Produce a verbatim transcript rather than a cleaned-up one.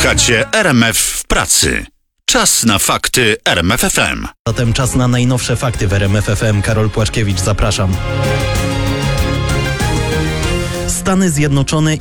Słuchacie R M F w pracy. Czas na fakty R M F F M. Zatem czas na najnowsze fakty w R M F F M. Karol Płaszkiewicz, zapraszam. Stany Zjednoczone